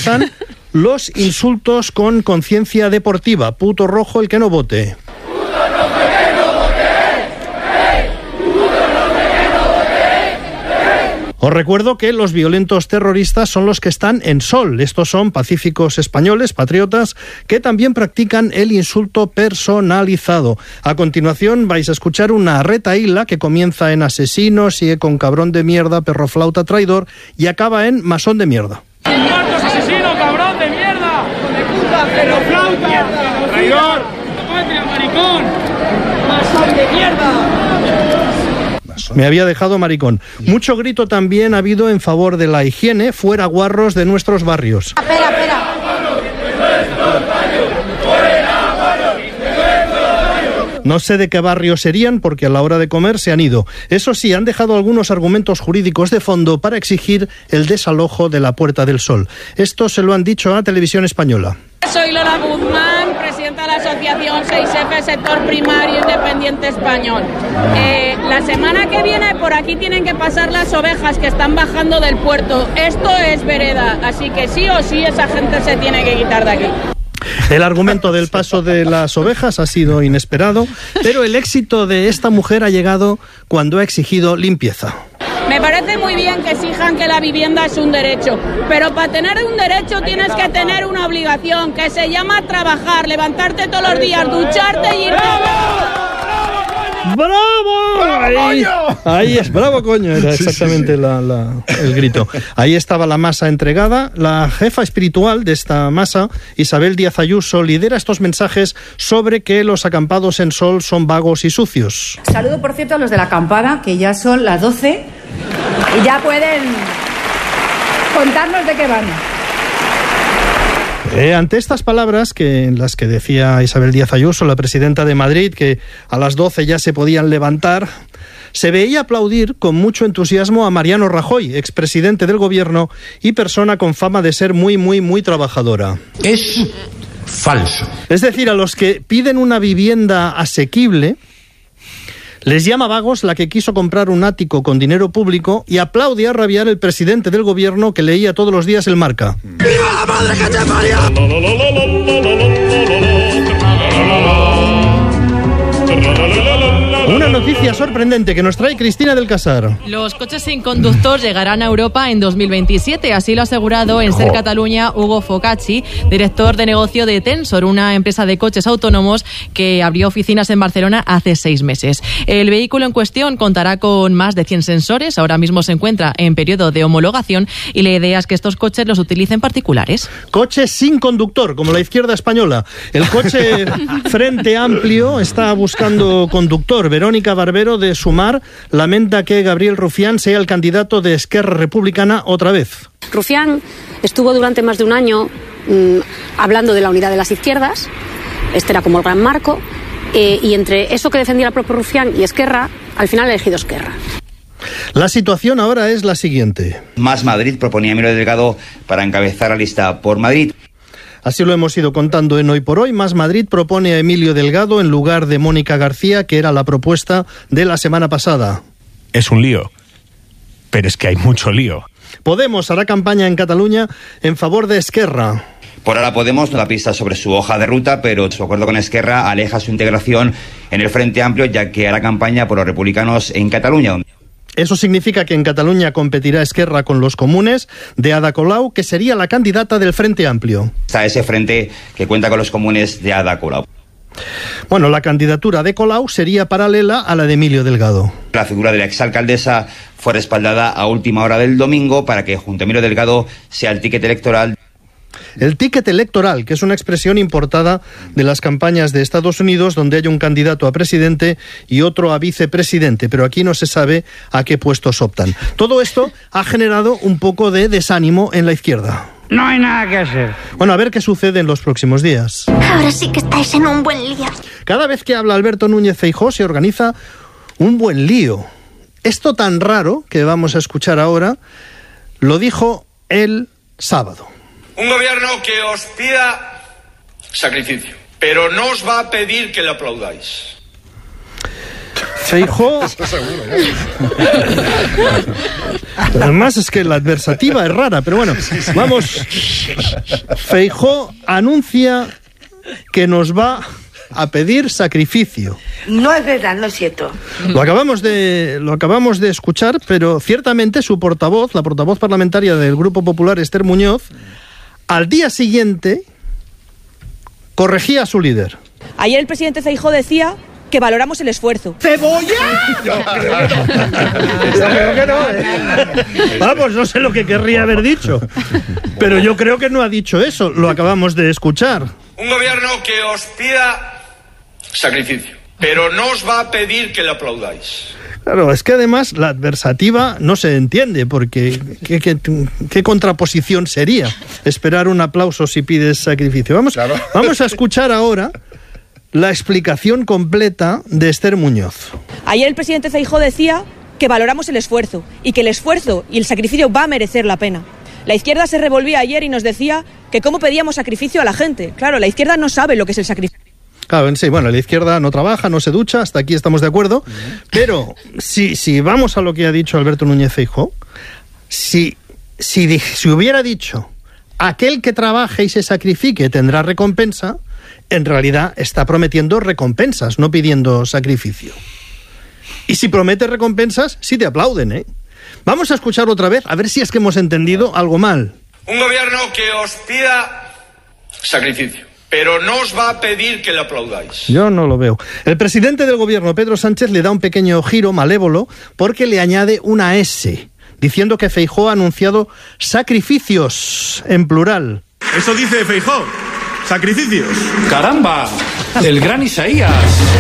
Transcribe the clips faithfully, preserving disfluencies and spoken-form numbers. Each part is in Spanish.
empiezan los insultos con conciencia deportiva. Puto rojo el que no vote. Os recuerdo que los violentos terroristas son los que están en Sol. Estos son pacíficos españoles, patriotas, que también practican el insulto personalizado. A continuación vais a escuchar una retahíla que comienza en asesino, sigue con cabrón de mierda, perro flauta, traidor y acaba en masón de mierda. ¡Muerto es asesino, cabrón de mierda! ¡De puta, perro flauta! ¡Traidor! ¡Patria, maricón! ¡Masón de mierda! Me había dejado maricón. Mucho grito también ha habido en favor de la higiene, fuera guarros de nuestros barrios. Espera, espera. No sé de qué barrio serían porque a la hora de comer se han ido. Eso sí, han dejado algunos argumentos jurídicos de fondo para exigir el desalojo de la Puerta del Sol. Esto se lo han dicho a Televisión Española. Soy Lola Guzmán, presidenta de la Asociación seis efe Sector Primario Independiente Español. Eh, la semana que viene por aquí tienen que pasar las ovejas que están bajando del puerto. Esto es vereda, así que sí o sí esa gente se tiene que quitar de aquí. El argumento del paso de las ovejas ha sido inesperado, pero el éxito de esta mujer ha llegado cuando ha exigido limpieza. Me parece muy bien que exijan que la vivienda es un derecho, pero para tener un derecho tienes que tener una obligación, que se llama trabajar, levantarte todos los días, ducharte y irte a... ¡Bravo! Ahí, ahí es, bravo coño, era exactamente la, la, el grito. Ahí estaba la masa entregada. La jefa espiritual de esta masa, Isabel Díaz Ayuso, lidera estos mensajes sobre que los acampados en Sol son vagos y sucios. Saludo, por cierto, a los de la acampada, que ya son las doce y ya pueden contarnos de qué van. Eh, ante estas palabras, que en las que decía Isabel Díaz Ayuso, la presidenta de Madrid, que a las doce ya se podían levantar, se veía aplaudir con mucho entusiasmo a Mariano Rajoy, expresidente del gobierno y persona con fama de ser muy, muy, muy trabajadora. Es falso. Es decir, a los que piden una vivienda asequible, les llama vagos la que quiso comprar un ático con dinero público y aplaude a rabiar el presidente del gobierno que leía todos los días el Marca. ¡Viva la madre que te parió! Una noticia sorprendente que nos trae Cristina del Casar. Los coches sin conductor llegarán a Europa en dos mil veintisiete, así lo ha asegurado en Ser Cataluña Hugo Focacci, director de negocio de Tensor, una empresa de coches autónomos que abrió oficinas en Barcelona hace seis meses. El vehículo en cuestión contará con más de cien sensores, ahora mismo se encuentra en periodo de homologación y la idea es que estos coches los utilicen particulares. Coches sin conductor, como la izquierda española. El coche Frente Amplio está buscando conductor. Verónica Barbero, de Sumar, lamenta que Gabriel Rufián sea el candidato de Esquerra Republicana otra vez. Rufián estuvo durante más de un año mmm, hablando de la unidad de las izquierdas. Este era como el gran marco. Eh, y entre eso que defendía el propio Rufián y Esquerra, al final ha elegido Esquerra. La situación ahora es la siguiente. Más Madrid proponía a Emilio Delgado para encabezar la lista por Madrid. Así lo hemos ido contando en Hoy por Hoy. Más Madrid propone a Emilio Delgado en lugar de Mónica García, que era la propuesta de la semana pasada. Es un lío, pero es que hay mucho lío. Podemos hará campaña en Cataluña en favor de Esquerra. Por ahora Podemos no da pistas sobre su hoja de ruta, pero su acuerdo con Esquerra aleja su integración en el Frente Amplio, ya que hará campaña por los republicanos en Cataluña. Eso significa que en Cataluña competirá Esquerra con los comunes de Ada Colau, que sería la candidata del Frente Amplio. Está ese frente que cuenta con los comunes de Ada Colau. Bueno, la candidatura de Colau sería paralela a la de Emilio Delgado. La figura de la exalcaldesa fue respaldada a última hora del domingo para que junto a Emilio Delgado sea el ticket electoral. El ticket electoral, que es una expresión importada de las campañas de Estados Unidos, donde hay un candidato a presidente y otro a vicepresidente, pero aquí no se sabe a qué puestos optan. Todo esto ha generado un poco de desánimo en la izquierda. No hay nada que hacer. Bueno, a ver qué sucede en los próximos días. Ahora sí que estáis en un buen lío. Cada vez que habla Alberto Núñez Feijóo se organiza un buen lío. Esto tan raro que vamos a escuchar ahora lo dijo el sábado. Un gobierno que os pida sacrificio, pero no os va a pedir que le aplaudáis. Feijóo... Además es que la adversativa es rara, pero bueno, vamos. Feijóo anuncia que nos va a pedir sacrificio. No es verdad, no es cierto. Lo acabamos de, lo acabamos de escuchar, pero ciertamente su portavoz, la portavoz parlamentaria del Grupo Popular, Esther Muñoz, al día siguiente corregía a su líder. Ayer el presidente Feijóo decía que valoramos el esfuerzo. ¡Cebolla! Yo creo que no. Yo creo que no, ¿eh? Vamos, no sé lo que querría haber dicho, pero yo creo que no ha dicho eso, lo acabamos de escuchar. Un gobierno que os pida sacrificio, pero no os va a pedir que le aplaudáis. Claro, es que además la adversativa no se entiende, porque ¿qué, qué, qué contraposición sería esperar un aplauso si pides sacrificio? Vamos, claro. Vamos a escuchar ahora la explicación completa de Esther Muñoz. Ayer el presidente Feijóo decía que valoramos el esfuerzo y que el esfuerzo y el sacrificio va a merecer la pena. La izquierda se revolvía ayer y nos decía que cómo pedíamos sacrificio a la gente. Claro, la izquierda no sabe lo que es el sacrificio. Claro, sí, bueno, la izquierda no trabaja, no se ducha, hasta aquí estamos de acuerdo, pero si, si vamos a lo que ha dicho Alberto Núñez Feijóo, si, si, si hubiera dicho aquel que trabaje y se sacrifique tendrá recompensa, en realidad está prometiendo recompensas, no pidiendo sacrificio. Y si promete recompensas, sí te aplauden, ¿eh? Vamos a escuchar otra vez, a ver si es que hemos entendido algo mal. Un gobierno que os pida sacrificio, pero no os va a pedir que le aplaudáis. Yo no lo veo. El presidente del gobierno, Pedro Sánchez, le da un pequeño giro malévolo porque le añade una S, diciendo que Feijóo ha anunciado sacrificios en plural. Eso dice Feijóo. Sacrificios. ¡Caramba! El gran Isaías.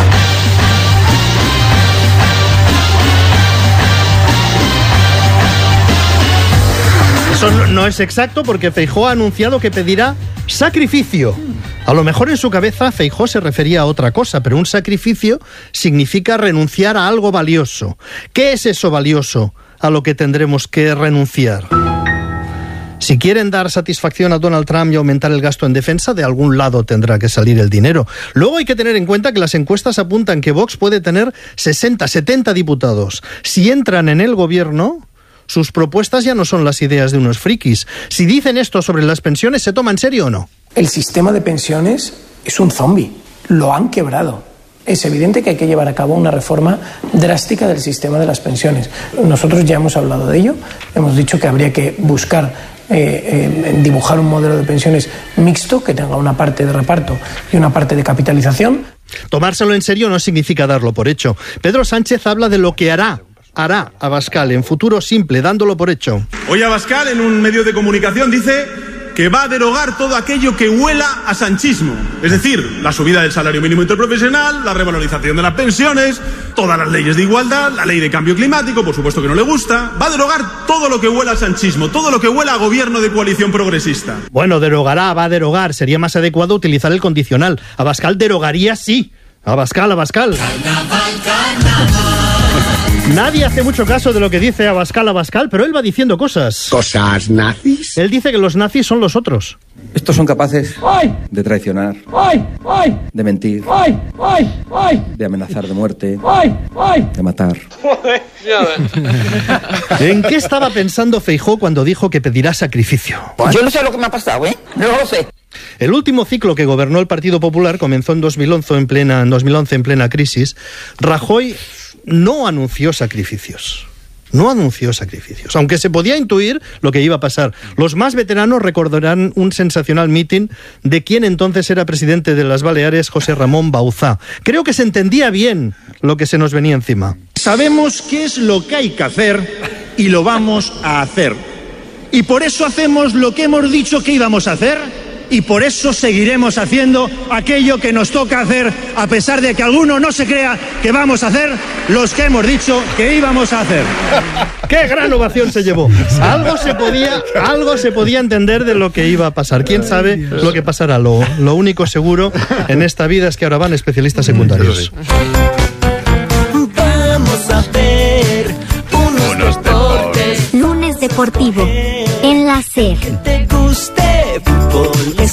Eso no, no es exacto porque Feijóo ha anunciado que pedirá sacrificio. A lo mejor en su cabeza Feijóo se refería a otra cosa, pero un sacrificio significa renunciar a algo valioso. ¿Qué es eso valioso a lo que tendremos que renunciar? Si quieren dar satisfacción a Donald Trump y aumentar el gasto en defensa, de algún lado tendrá que salir el dinero. Luego hay que tener en cuenta que las encuestas apuntan que Vox puede tener sesenta, setenta diputados. Si entran en el gobierno, sus propuestas ya no son las ideas de unos frikis. Si dicen esto sobre las pensiones, ¿se toma en serio o no? El sistema de pensiones es un zombi. Lo han quebrado. Es evidente que hay que llevar a cabo una reforma drástica del sistema de las pensiones. Nosotros ya hemos hablado de ello. Hemos dicho que habría que buscar Eh, eh, dibujar un modelo de pensiones mixto que tenga una parte de reparto y una parte de capitalización. Tomárselo en serio no significa darlo por hecho. Pedro Sánchez habla de lo que hará hará Abascal en futuro simple, dándolo por hecho. Hoy Abascal en un medio de comunicación dice que va a derogar todo aquello que huela a sanchismo, es decir, la subida del salario mínimo interprofesional, la revalorización de las pensiones, todas las leyes de igualdad, la ley de cambio climático, por supuesto que no le gusta. Va a derogar todo lo que huela a sanchismo, todo lo que huela a gobierno de coalición progresista. Bueno, derogará, va a derogar, sería más adecuado utilizar el condicional. Abascal derogaría sí. Abascal, Abascal. Carnaval, carnaval. Nadie hace mucho caso de lo que dice Abascal, Abascal, pero él va diciendo cosas. ¿Cosas nazis? Él dice que los nazis son los otros. Estos son capaces ¡Ay! de traicionar, ¡Ay! ¡Ay! de mentir, ¡Ay! ¡Ay! ¡Ay! de amenazar de muerte, ¡Ay! ¡Ay! de matar. ¿En qué estaba pensando Feijóo cuando dijo que pedirá sacrificio? Yo no sé lo que me ha pasado, ¿eh? No lo sé. El último ciclo que gobernó el Partido Popular comenzó en dos mil once en plena, en dos mil once en plena crisis. Rajoy no anunció sacrificios. No anunció sacrificios, aunque se podía intuir lo que iba a pasar. Los más veteranos recordarán un sensacional mitin de quien entonces era presidente de las Baleares, José Ramón Bauzá. Creo que se entendía bien lo que se nos venía encima. Sabemos qué es lo que hay que hacer y lo vamos a hacer. Y por eso hacemos lo que hemos dicho que íbamos a hacer. Y por eso seguiremos haciendo aquello que nos toca hacer, a pesar de que alguno no se crea que vamos a hacer los que hemos dicho que íbamos a hacer. ¡Qué gran ovación se llevó! Algo se podía, algo se podía entender de lo que iba a pasar. ¿Quién sabe lo que pasará? Lo, lo único seguro en esta vida es que ahora van especialistas secundarios. Vamos a ver unos deportes. Lunes deportivo en la SER. Que te guste fútbol, esquí.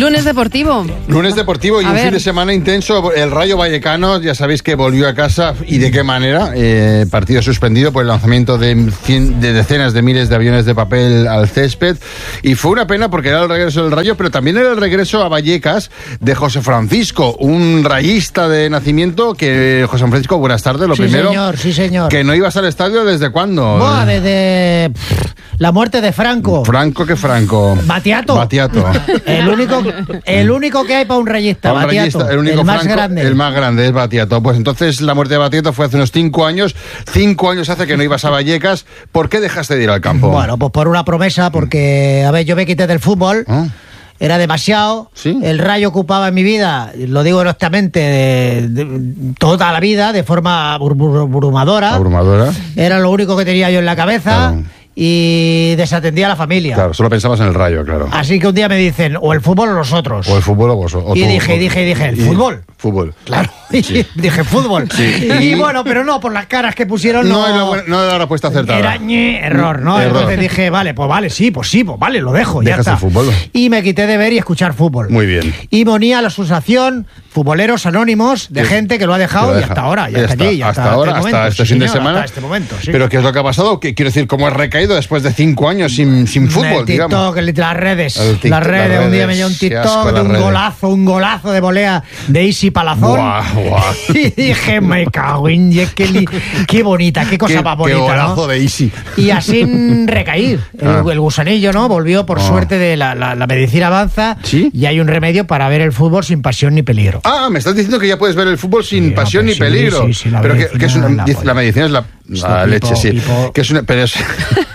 Lunes deportivo. Lunes deportivo y A un ver. fin de semana intenso. El Rayo Vallecano, ya sabéis que volvió a casa y de qué manera. Eh, partido suspendido por el lanzamiento de, cien, de decenas de miles de aviones de papel al césped. Y fue una pena porque era el regreso del Rayo, pero también era el regreso a Vallecas de José Francisco, un rayista de nacimiento que, José Francisco, buenas tardes. Lo Sí, primero, señor, sí, señor. que no ibas al estadio ¿desde cuándo? Buah, desde pff, la muerte de Franco. Franco que Franco. Batiato. Batiato. El único, el único que hay para un rayista, A un Batiato. rayista, el único el más Franco, grande. El más grande es Batiato. Pues entonces la muerte de Batiato fue hace unos cinco años. Cinco años hace que no ibas a Vallecas. ¿Por qué dejaste de ir al campo? Bueno, pues por una promesa, porque, a ver, yo me quité del fútbol. ¿Ah? Era demasiado. ¿Sí? El Rayo ocupaba en mi vida, lo digo honestamente, de, de, toda la vida, de forma abru- abru- abrumadora. Abrumadora. Era lo único que tenía yo en la cabeza. Claro. Y desatendía a la familia. Claro, solo pensabas en el Rayo, claro. Así que un día me dicen, o el fútbol o nosotros. O el fútbol o vos. O y tú, dije, o- dije, dije, ¿el y- fútbol? Fútbol. Claro. Sí. Dije, fútbol. Sí. Y, Y- bueno, pero no, por las caras que pusieron, no. No es la, buena- no es la respuesta acertada. Era ñe, error, ¿no? Error. Entonces dije, vale, pues vale, sí, pues sí, pues vale, lo dejo, ya Dejas está. el fútbol. Y me quité de ver y escuchar fútbol. Muy bien. Y monía la asociación Futboleros Anónimos de Sí. gente que lo ha dejado Que lo y deja. hasta ahora, ya Ya está está, aquí, ya hasta hasta ahora, este hasta momento, este sí, fin de señor, semana. hasta este momento, sí. Pero ¿qué es lo que ha pasado? ¿Qué, quiero decir, ¿cómo has recaído después de cinco años sin, sin fútbol, el digamos? TikTok, el- las redes, El TikTok, las redes, las un día redes. me dio un Qué asco TikTok de las un redes. golazo, un golazo de volea de Isi Palazón. Guau, guau. Y dije, me cago en y es que li- qué bonita, qué cosa Qué- más qué bonita, golazo ¿no? de Isi. Y así recaí. El, Ah. el gusanillo, ¿no? Volvió por Ah. suerte de la, la- la medicina avanza. ¿Sí? Y hay un remedio para ver el fútbol sin pasión ni peligro. Ah, me estás diciendo que ya puedes ver el fútbol sin Sí, no, pasión pues ni sí, peligro. sí, sí, la pero que, medicina que es una, la dice- polla. la medicina es la, la Pipo, leche, sí. Pipo. Que es una, pero es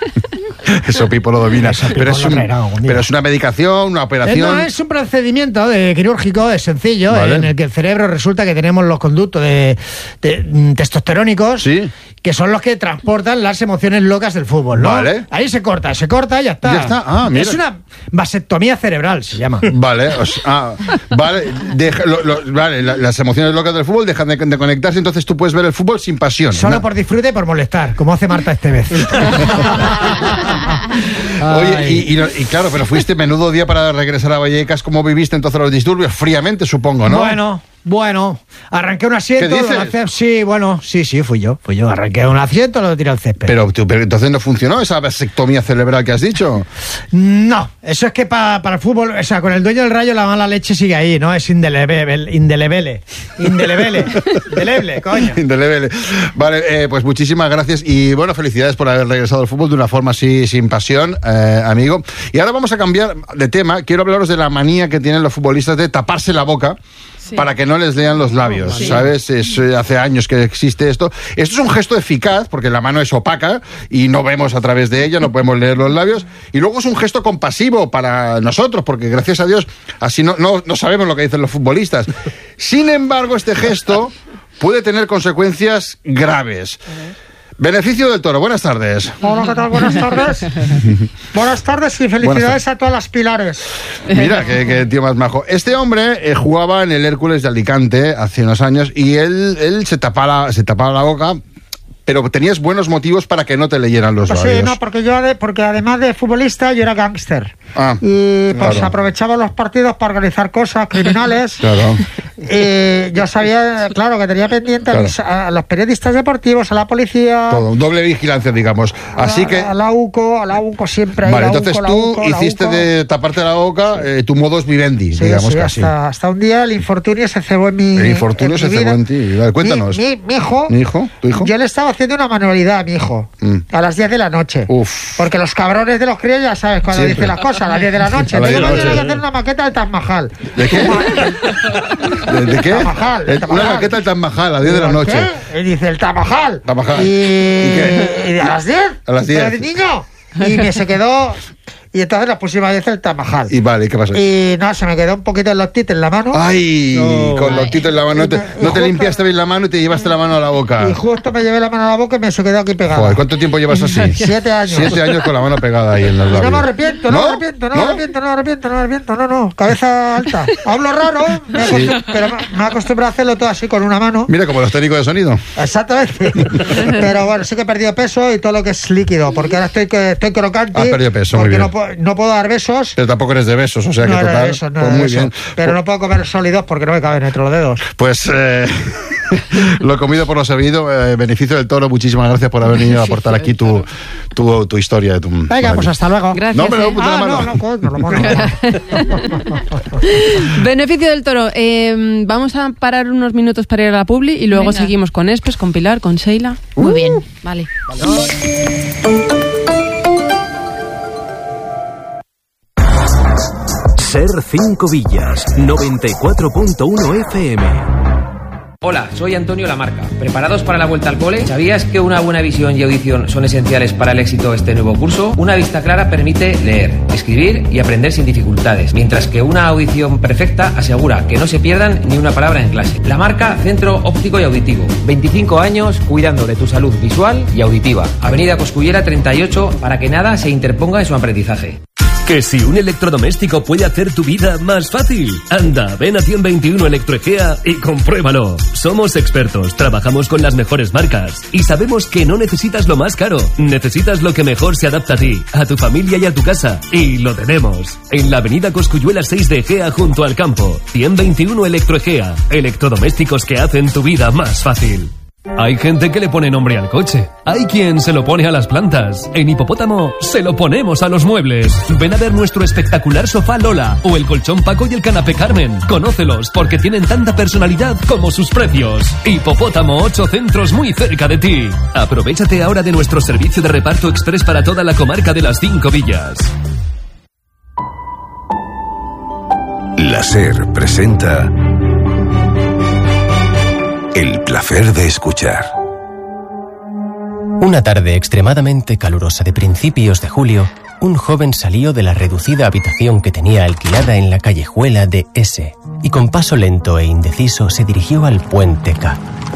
eso Pipo lo domina. Eso Pipo pero, es lo un- traerá algún día. pero es una medicación, una Eh, operación. No, es un procedimiento de quirúrgico, de sencillo, Vale. en el que el cerebro resulta que tenemos los conductos de, de, mm, testosterónicos, Sí. que son los que transportan las emociones locas del fútbol, ¿no? Vale. Ahí se corta, se corta y ya está. Ya está. Ah, mira. Es una vasectomía cerebral, se llama. Vale, o sea, ah, vale, deja- lo- lo- vale, la- las emociones locas del fútbol dejan de, de conectarse, entonces tú puedes ver el fútbol sin pasión. Solo ¿no? por disfrute y por molestar, como hace Marta este vez. Oye, y, y no- y claro, pero fuiste menudo día para regresar a Vallecas. ¿Cómo viviste entonces los disturbios? Fríamente, supongo, ¿no? Bueno, bueno, arranqué un asiento. ¿Qué dices? lo lancé- sí, bueno, sí, sí, fui yo, fui yo. Arranqué un asiento, lo tiré al césped. Pero, tú- pero entonces no funcionó esa vasectomía cerebral que has dicho. No, eso es que pa- para el fútbol, o sea, con el dueño del Rayo la mala leche sigue ahí, ¿no? Es indelebele, indelebele, indelebele, indeleble, coño. Indeleble. Vale, eh, pues muchísimas gracias y bueno, felicidades por haber regresado al fútbol de una forma así sin pasión, eh, amigo. Y ahora vamos a cambiar de tema. Quiero hablaros de la manía que tienen los futbolistas de taparse la boca. Sí. Para que no les lean los labios, Sí. ¿sabes? Es, eh, hace años que existe esto. Esto es un gesto eficaz porque la mano es opaca y no vemos a través de ella, no podemos leer los labios. Y luego es un gesto compasivo para nosotros porque gracias a Dios así no, no, no sabemos lo que dicen los futbolistas. Sin embargo, este gesto puede tener consecuencias graves. Beneficio del Toro, buenas tardes. Hola, ¿qué tal? Buenas tardes. Buenas tardes y felicidades Buenas a todas las pilares. Mira, qué, qué tío más majo. Este hombre eh, jugaba en el Hércules de Alicante hace unos años y él, él se, tapaba, se tapaba la boca, pero tenías buenos motivos para que no te leyeran los Pues labios. sí, no, porque yo, ade- porque además de futbolista, yo era gángster. Ah, Y pues claro. aprovechaba los partidos para organizar cosas criminales. Claro. Y yo sabía, claro, que tenía pendiente a Claro. mis- a, los periodistas deportivos, a la policía, Todo, doble vigilancia, digamos. Así que... a, a la UCO, a la UCO siempre. ahí, Vale, la entonces UCO, la tú UCO, la hiciste UCO. de taparte la boca eh, tu modus vivendi, Sí, digamos sí, casi. hasta, hasta un día el infortunio se cebó en mi El infortunio en se mi cebó vida. en ti. Vale, cuéntanos. Mi, mi- mi hijo, ¿Mi hijo? ¿Tu hijo? yo le estaba haciendo una manualidad a mi hijo Mm. a las diez de la noche. Uf. Porque los cabrones de los críos ya sabes cuando Siempre. dicen las cosas a las diez de la noche. A las diez de la Tengo que noche. hacer una maqueta del Taj Mahal. ¿De qué? ¿De, de qué? Taj Mahal, Eh, Taj Una Mahal. maqueta del Taj Mahal a las diez de la Digo, noche. ¿qué? Y dice el Taj Mahal. Taj Mahal. Y, ¿Y qué? y a las diez. A las diez. Pero de niño. Y me se quedó. Y entonces la pusimos a diez el Taj Mahal. Y vale, ¿qué pasa? Y no, se me quedó un poquito el loctito en la mano. Ay, No. con los titos en la mano. No te, Y no te justo- limpiaste bien la mano y te llevaste la mano a la boca. Y justo me llevé la mano a la boca y me se quedó aquí pegada. Joder, ¿cuánto tiempo llevas así? Siete años. Siete años con la mano pegada ahí en los Y labios. no me arrepiento, no, ¿No? me arrepiento, no, ¿No? me arrepiento, no me arrepiento, no me arrepiento, no, no, cabeza alta. Hablo raro, me Sí. acostum- pero me- me acostumbré a hacerlo todo así con una mano. Mira, como los técnicos de sonido. Exactamente. Pero bueno, sí que he perdido peso y todo lo que es líquido, porque ahora estoy que estoy crocante. Has perdido peso, muy porque bien. no puedo, no puedo dar besos. Pero tampoco eres de besos, o sea no que total. De besos, no pues de muy besos. bien. Pero pues, no puedo comer sólidos porque no me caben entre los dedos. Pues eh, lo comido por lo servido, eh, Beneficio del Toro, muchísimas gracias por haber venido a aportar aquí tu, tu, tu historia. De tu Venga, madre. pues hasta luego. Gracias. No, me lo eh. puta la Ah, mano. no, no, coño, lo pongo. Beneficio del Toro. Eh, vamos a parar unos minutos para ir a la publi y luego Venga. seguimos con Espes, con Pilar, con Sheila. Muy bien, vale. Ser cinco Villas, noventa y cuatro punto uno F M. Hola, soy Antonio Lamarca. ¿Preparados para la vuelta al cole? ¿Sabías que una buena visión y audición son esenciales para el éxito de este nuevo curso? Una vista clara permite leer, escribir y aprender sin dificultades, mientras que una audición perfecta asegura que no se pierdan ni una palabra en clase. Lamarca, Centro Óptico y Auditivo. veinticinco años cuidando de tu salud visual y auditiva. Avenida Coscullera treinta y ocho, para que nada se interponga en su aprendizaje. Que si un electrodoméstico puede hacer tu vida más fácil. Anda, ven a Cien veintiuno Electroegea y compruébalo. Somos expertos, trabajamos con las mejores marcas y sabemos que no necesitas lo más caro. Necesitas lo que mejor se adapta a ti, a tu familia y a tu casa. Y lo tenemos. En la avenida Cosculluela seis de Egea, junto al campo. Cien veintiuno Electroegea. Electrodomésticos que hacen tu vida más fácil. Hay gente que le pone nombre al coche. Hay quien se lo pone a las plantas. En Hipopótamo se lo ponemos a los muebles. Ven a ver nuestro espectacular sofá Lola o el colchón Paco y el canapé Carmen. Conócelos porque tienen tanta personalidad como sus precios. Hipopótamo, ocho centros muy cerca de ti. Aprovechate ahora de nuestro servicio de reparto express para toda la comarca de las cinco villas. La SER presenta El placer de escuchar. Una tarde extremadamente calurosa de principios de julio, un joven salió de la reducida habitación que tenía alquilada en la callejuela de S y con paso lento e indeciso se dirigió al puente K.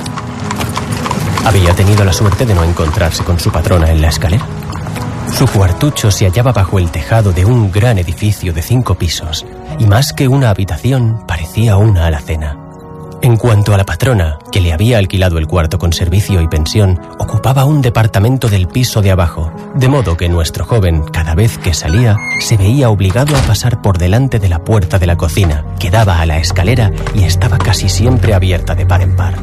Había tenido la suerte de no encontrarse con su patrona en la escalera. Su cuartucho se hallaba bajo el tejado de un gran edificio de cinco pisos y más que una habitación parecía una alacena. En cuanto a la patrona, que le había alquilado el cuarto con servicio y pensión, ocupaba un departamento del piso de abajo, de modo que nuestro joven, cada vez que salía, se veía obligado a pasar por delante de la puerta de la cocina, que daba a la escalera y estaba casi siempre abierta de par en par.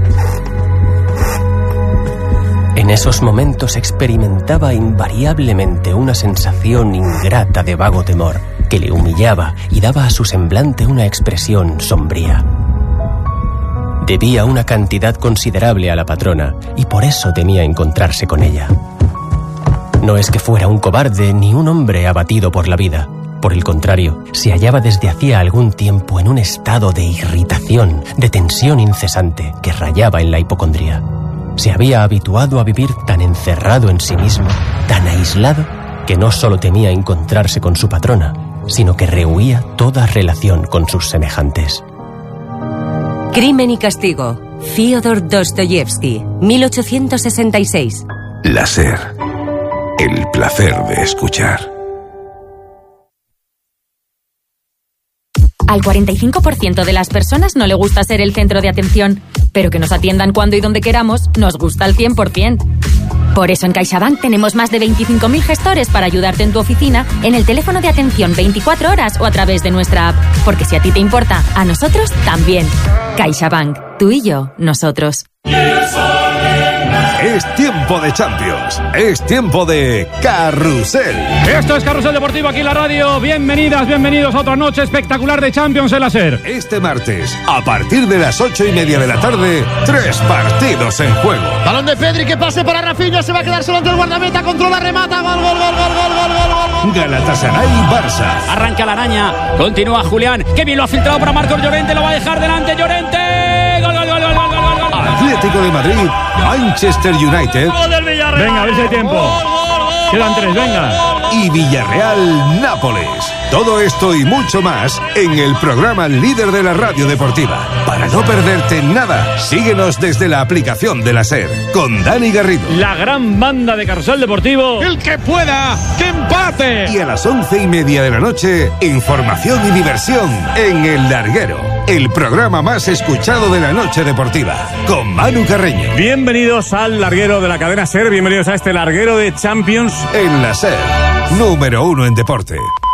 En esos momentos experimentaba invariablemente una sensación ingrata de vago temor, que le humillaba y daba a su semblante una expresión sombría. Debía una cantidad considerable a la patrona y por eso temía encontrarse con ella. No es que fuera un cobarde ni un hombre abatido por la vida. Por el contrario, se hallaba desde hacía algún tiempo en un estado de irritación, de tensión incesante que rayaba en la hipocondría. Se había habituado a vivir tan encerrado en sí mismo, tan aislado, que no solo temía encontrarse con su patrona, sino que rehuía toda relación con sus semejantes. Crimen y castigo. Fyodor Dostoyevsky, mil ochocientos sesenta y seis. La SER. El placer de escuchar. Al cuarenta y cinco por ciento de las personas no le gusta ser el centro de atención, pero que nos atiendan cuando y donde queramos nos gusta al cien por ciento. Por eso en CaixaBank tenemos más de veinticinco mil gestores para ayudarte en tu oficina, en el teléfono de atención veinticuatro horas o a través de nuestra app. Porque si a ti te importa, a nosotros también. CaixaBank, tú y yo, nosotros. Es tiempo de Champions. Es tiempo de Carrusel. Esto es Carrusel Deportivo aquí en la radio. Bienvenidas, bienvenidos a otra noche espectacular de Champions en la SER. Este martes, a partir de las ocho y media de la tarde, tres partidos en juego. Balón de Pedri, que pase para Rafinha, se va a quedar solo ante el guardameta, controla, remata, gol, gol, gol, gol, gol, gol, gol, gol. Galatasaray Barça. Arranca la araña, continúa Julián, que bien lo ha filtrado para Marcos Llorente, lo va a dejar delante Llorente. Gol, gol, gol, gol, gol, gol, gol. Atlético de Madrid, Manchester United. Venga, a ver si hay tiempo. Quedan tres, venga. Y Villarreal Nápoles. Todo esto y mucho más en el programa líder de la radio deportiva. Para no perderte nada, síguenos desde la aplicación de la SER con Dani Garrido. La gran banda de Carrusel Deportivo. El que pueda, que empate. Y a las once y media de la noche, información y diversión en El Larguero. el programa más escuchado de la noche deportiva, con Manu Carreño. Bienvenidos al larguero de la cadena SER, bienvenidos a este larguero de Champions. En la SER, número uno en deporte.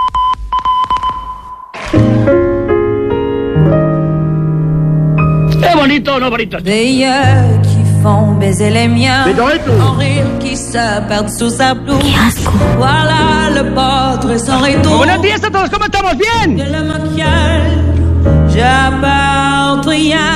¡Qué bonito, no bonito! Font baiser les miens, en rire qui se perdent sous sa blouse. Voilà le padre sans retour. Buenos días a todos, ¿cómo estamos? ¿Bien? De la maquillage, j'apporte rien.